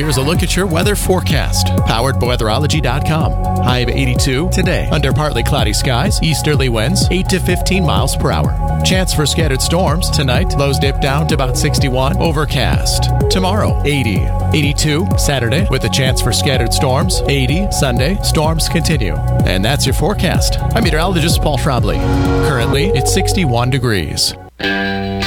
here's a look at your weather forecast. Powered by weatherology.com. High of 82 today. Under partly cloudy skies, easterly winds 8 to 15 miles per hour. Chance for scattered storms tonight. Lows dip down to about 61. Overcast. Tomorrow, 80. 82 Saturday with a chance for scattered storms. 80 Sunday. Storms continue. And that's your forecast. I'm meteorologist Paul Schrabley. Currently, it's 61 degrees.